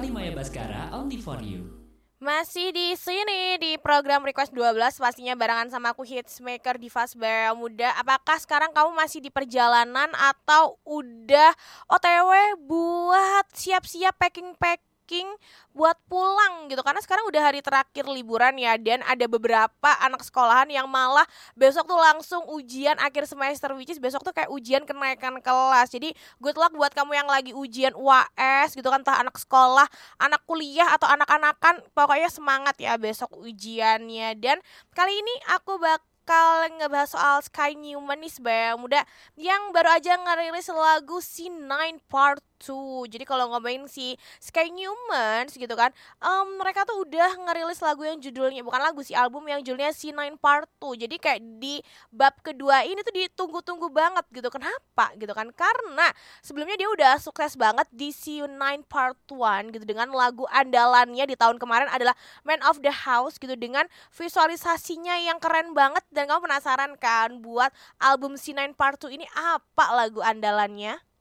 Ali Maya Baskara, only for you. Masih di sini di program Request 12 pastinya barengan sama aku Hitsmaker Diva Sebaya Muda. Apakah sekarang kamu masih di perjalanan atau udah OTW buat siap-siap packing-packing buat pulang gitu? Karena sekarang udah hari terakhir liburan ya, dan ada beberapa anak sekolahan yang malah besok tuh langsung ujian akhir semester, which is besok tuh kayak ujian kenaikan kelas. Jadi good luck buat kamu yang lagi ujian UAS gitu kan, entah anak sekolah, anak kuliah atau anak-anakan, pokoknya semangat ya besok ujiannya. Dan kali ini aku bakal ngebahas soal Sky Newman nih Sebaya Muda, yang baru aja ngerilis lagu C9 Part 2. Jadi kalau ngomongin si Sky Newman gitu kan, mereka tuh udah ngerilis lagu yang judulnya, bukan lagu sih, album yang judulnya C9 Part 2. Jadi kayak di bab kedua ini tuh ditunggu-tunggu banget gitu. Kenapa gitu kan? Karena sebelumnya dia udah sukses banget di C9 Part 1 gitu, dengan lagu andalannya di tahun kemarin adalah Man of the House gitu, dengan visualisasinya yang keren banget. Dan kamu penasaran kan buat album C9 Part 2 ini apa lagu andalannya?